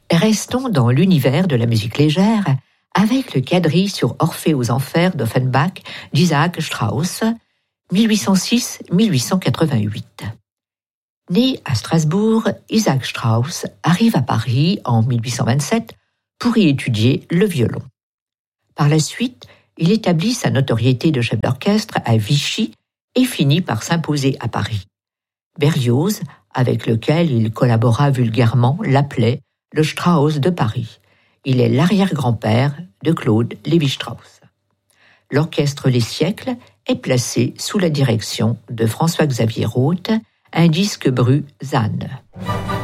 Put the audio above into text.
Restons dans l'univers de la musique légère avec le quadrille sur Orphée aux Enfers d'Offenbach d'Isaac Strauss, 1806-1888. Né à Strasbourg, Isaac Strauss arrive à Paris en 1827 pour y étudier le violon. Par la suite, il établit sa notoriété de chef d'orchestre à Vichy et finit par s'imposer à Paris. Berlioz, avec lequel il collabora vulgairement, l'appelait le Strauss de Paris. Il est l'arrière-grand-père de Claude Lévi-Strauss. L'orchestre Les Siècles est placé sous la direction de François-Xavier Roth, un disque bru Zanne.